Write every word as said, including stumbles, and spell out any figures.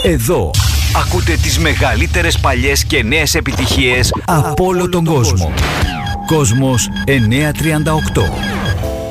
Εδώ ακούτε τις μεγαλύτερες παλιές και νέες επιτυχίες από όλο τον κόσμο. Κόσμος εννιακόσια τριάντα οκτώ.